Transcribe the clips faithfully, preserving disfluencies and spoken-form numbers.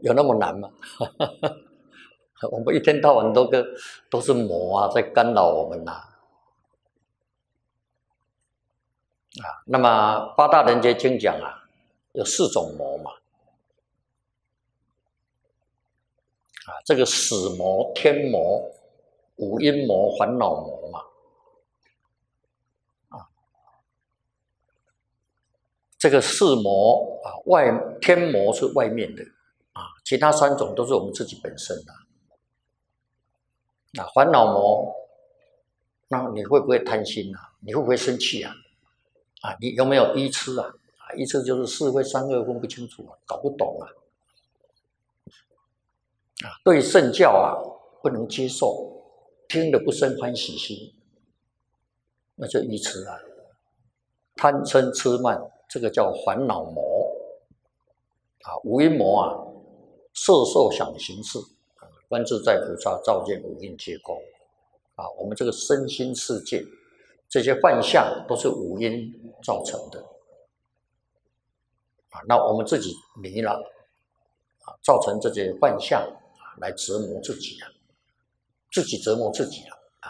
有那么难吗？我们一天到晚都跟都是魔啊，在干扰我们呐、啊。啊，那么八大人觉经讲啊，有四种魔嘛。啊，这个死魔、天魔、五阴魔、烦恼魔嘛。啊，这个四魔啊，外天魔是外面的啊，其他三种都是我们自己本身的。啊，烦恼魔，那你会不会贪心啊？你会不会生气啊？啊，你有没有愚痴啊？啊，愚痴就是是非善恶分不清楚啊，搞不懂啊。啊，对圣教啊不能接受，听了不生欢喜心，那就愚痴啊。贪嗔痴慢，这个叫烦恼魔。啊，五阴魔啊，色受想行识。观自在菩萨照见五阴皆空。啊，我们这个身心世界，这些幻象都是五阴造成的。啊，那我们自己迷了，啊，造成这些幻象啊，来折磨自己啊，自己折磨自己了啊。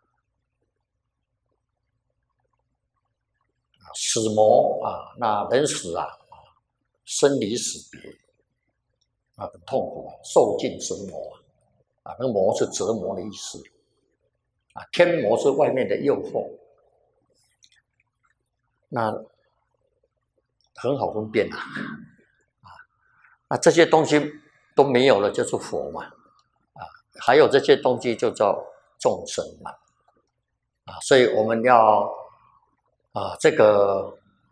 死魔啊，那人死啊，生离死别啊，很痛苦啊，受尽折磨啊。啊，那个魔是折磨的意思。啊，天魔是外面的诱惑，那很好分辨啊。啊，那这些东西都没有了，就是佛嘛。啊，还有这些东西就叫众生嘛。啊，所以我们要啊，这个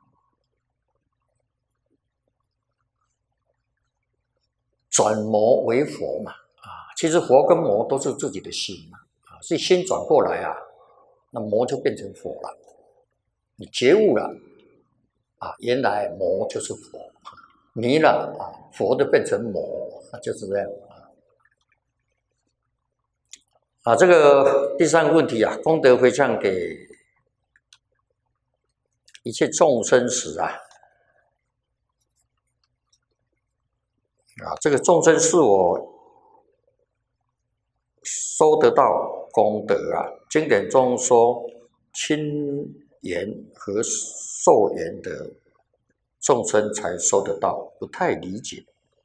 转魔为佛嘛。啊，其实佛跟魔都是自己的心嘛。啊，所以心转过来啊，那魔就变成佛了。你觉悟了啊，原来魔就是佛，迷了啊，佛就变成魔，就是这样啊。啊，这个第三个问题啊，功德回向给一切众生时啊，啊，这个众生是我收得到功德啊。经典中说，亲缘和受缘的众生才收得到，不太理解。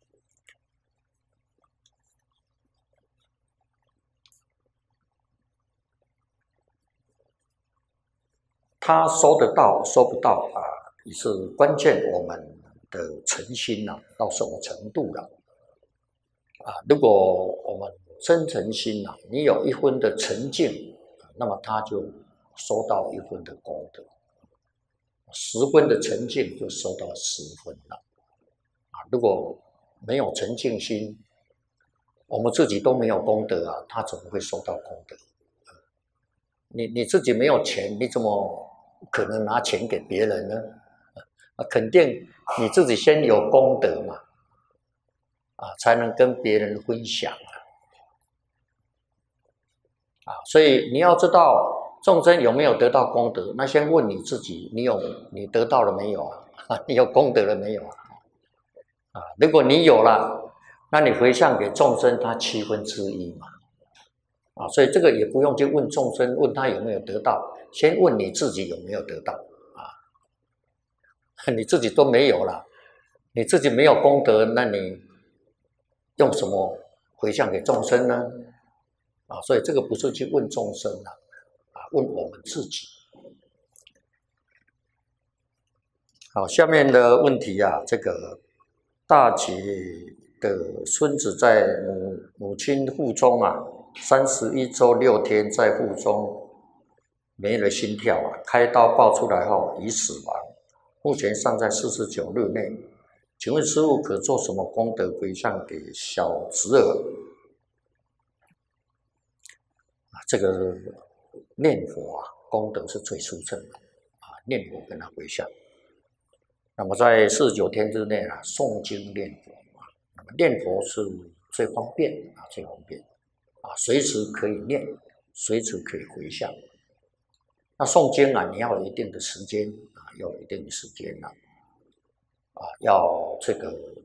他收得到，收不到啊，也是关键我们的诚心啊，到什么程度了啊？如果我们真诚心啊，你有一分的沉静，那么他就收到一分的功德。十分的沉静就收到十分了啊！如果没有沉静心，我们自己都没有功德啊，他怎么会收到功德？你你自己没有钱，你怎么可能拿钱给别人呢？啊，肯定你自己先有功德嘛，啊，才能跟别人分享啊！啊，所以你要知道。众生有没有得到功德？那先问你自己，你有你得到了没有啊？你有功德了没有啊？啊，如果你有了，那你回向给众生，他七分之一嘛。啊，所以这个也不用去问众生，问他有没有得到，先问你自己有没有得到啊？你自己都没有了，你自己没有功德，那你用什么回向给众生呢？啊，所以这个不是去问众生了。问我们自己。好，下面的问题啊，这个大姐的孙子在母母亲腹中啊，三十一周六天在腹中没了心跳啊，开刀抱出来后已死亡，目前尚在四十九日内。请问师父可做什么功德回向给小侄儿？啊，这个。念佛啊，功德是最殊胜的啊！念佛跟他回向，那么在四十九天之内啊，诵经念佛啊，那么念佛是最方便啊，最方便啊，随时可以念，随时可以回向。那诵经啊，你要有一定的时间啊，要有一定的时间啊，啊，要这个